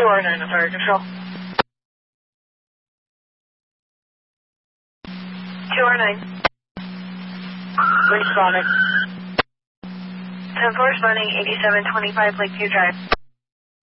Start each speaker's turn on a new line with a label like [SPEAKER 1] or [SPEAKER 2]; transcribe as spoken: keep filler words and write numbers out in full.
[SPEAKER 1] R nine on Fire Control. two R nine. Responding. ten four responding, eighty-seven twenty-five Lakeview Drive.